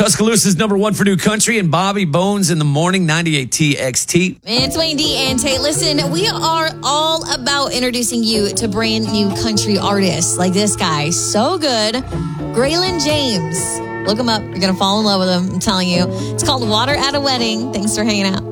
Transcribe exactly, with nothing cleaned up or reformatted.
Tuscaloosa's number one for new country and Bobby Bones in the morning, ninety-eight T X T. It's Wayne D and Tate. Listen, we are all about introducing you to brand new country artists like this guy. So good. Graylin James. Look him up. You're going to fall in love with him. I'm telling you. It's called Water at a Wedding. Thanks for hanging out.